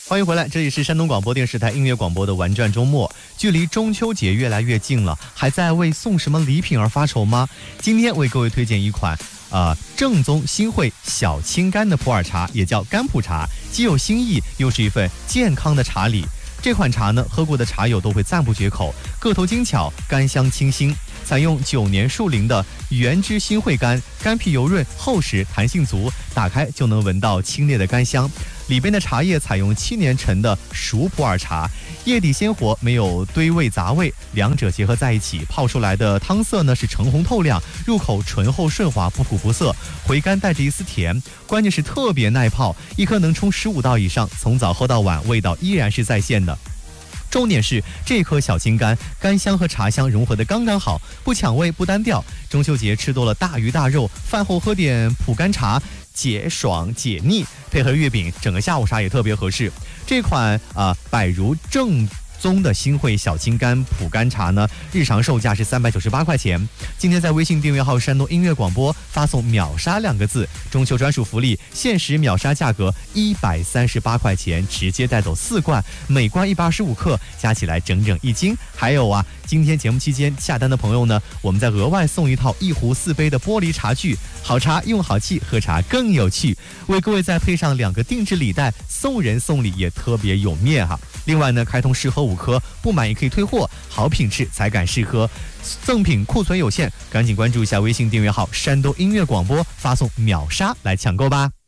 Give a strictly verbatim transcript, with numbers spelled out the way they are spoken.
欢迎回来，这里是山东广播电视台音乐广播的玩转周末。距离中秋节越来越近了，还在为送什么礼品而发愁吗？今天为各位推荐一款呃正宗新会小青柑的普洱茶，也叫柑普茶，既有新意，又是一份健康的茶礼。这款茶呢，喝过的茶友都会赞不绝口，个头精巧，柑香清新。采用九年树龄的原汁新会柑，柑皮油润厚实，弹性足，打开就能闻到清冽的柑香。里边的茶叶采用七年陈的熟普洱茶，叶底鲜活，没有堆味杂味，两者结合在一起，泡出来的汤色呢是橙红透亮，入口醇厚顺滑，不苦不涩，回甘带着一丝甜，关键是特别耐泡，一颗能冲十五道以上，从早喝到晚，味道依然是在线的。重点是这颗小青柑，柑香和茶香融合的刚刚好，不抢味不单调。中秋节吃多了大鱼大肉，饭后喝点普柑茶，解爽解腻，配合月饼，整个下午茶也特别合适。这款啊、呃、百如正宗的新会小青柑普柑茶呢，日常售价是三百九十八块钱。今天在微信订阅号山东音乐广播发送秒杀两个字，中秋专属福利，限时秒杀价格一百三十八块钱，直接带走四罐，每罐一百二十五克，加起来整整一斤。还有啊，今天节目期间下单的朋友呢，我们再额外送一套一壶四杯的玻璃茶具，好茶用好气，喝茶更有趣。为各位再配上两个定制礼袋，送人送礼也特别有面哈。另外呢，开通试喝五颗，不满意可以退货，好品质才敢试喝，赠品库存有限，赶紧关注一下微信订阅号山东音乐广播，发送秒杀来抢购吧。